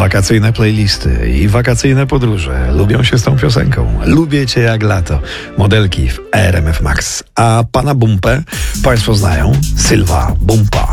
Wakacyjne playlisty i wakacyjne podróże lubią się z tą piosenką. Lubię cię jak lato. Modelki w RMF Max. A pana Bumpę państwo znają. Sylwa Bumpa.